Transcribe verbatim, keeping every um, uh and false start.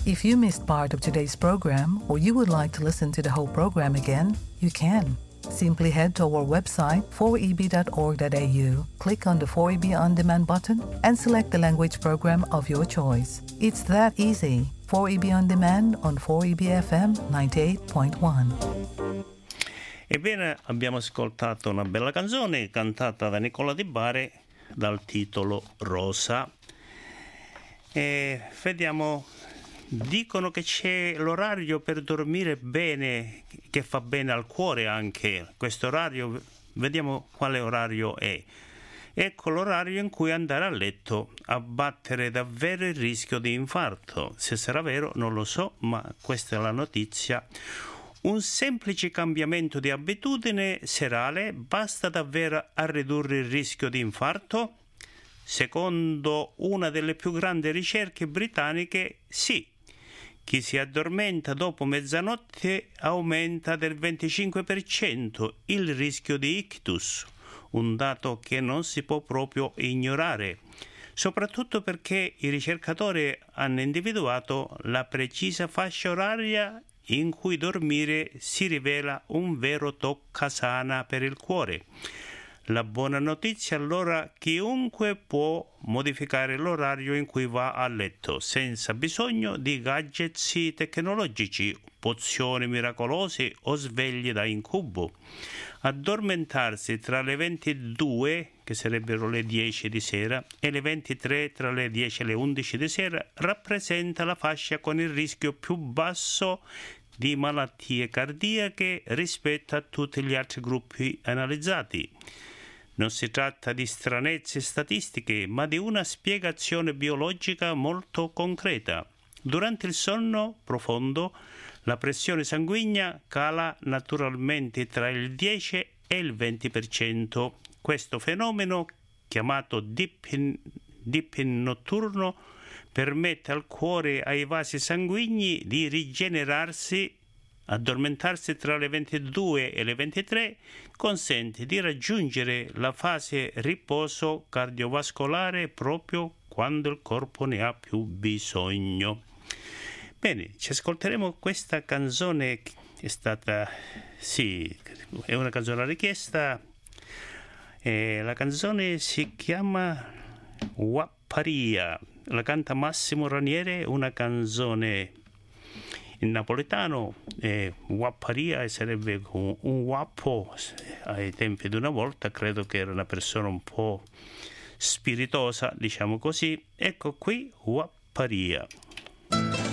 If you missed part of today's program or you would like to listen to the whole program again, you can. Simply head to our website four e b dot org dot a u, click on the four E B On Demand button, and select the language program of your choice. It's that easy. four E B On Demand on four E B F M ninety-eight point one. Ebbene, abbiamo ascoltato una bella canzone cantata da Nicola Di Bari dal titolo Rosa. E vediamo, dicono che c'è l'orario per dormire bene, che fa bene al cuore anche. Questo orario, vediamo quale orario è. Ecco l'orario in cui andare a letto, abbattere davvero il rischio di infarto. Se sarà vero non lo so, ma questa è la notizia. Un semplice cambiamento di abitudine serale basta davvero a ridurre il rischio di infarto? Secondo una delle più grandi ricerche britanniche, sì. Chi si addormenta dopo mezzanotte aumenta del venticinque per cento il rischio di ictus, un dato che non si può proprio ignorare, soprattutto perché i ricercatori hanno individuato la precisa fascia oraria in cui dormire si rivela un vero toccasana per il cuore. La buona notizia allora: chiunque può modificare l'orario in cui va a letto senza bisogno di gadgets tecnologici, pozioni miracolose o sveglie da incubo. Addormentarsi tra le ventidue, che sarebbero le dieci di sera, e le ventitré, tra le dieci e le undici di sera, rappresenta la fascia con il rischio più basso di malattie cardiache rispetto a tutti gli altri gruppi analizzati. Non si tratta di stranezze statistiche, ma di una spiegazione biologica molto concreta. Durante il sonno profondo, la pressione sanguigna cala naturalmente tra il dieci e il venti per cento. Questo fenomeno, chiamato dipping, dipping notturno, permette al cuore e ai vasi sanguigni di rigenerarsi. Addormentarsi tra le ventidue e le ventitré consente di raggiungere la fase riposo cardiovascolare proprio quando il corpo ne ha più bisogno. Bene, ci ascolteremo questa canzone, che è stata, sì, è una canzone richiesta. E la canzone si chiama Wapparia, la canta Massimo Raniere, una canzone in napoletano. eh, Wapparia sarebbe un, un wappo ai tempi di una volta, credo che era una persona un po' spiritosa, diciamo così. Ecco qui Wapparia.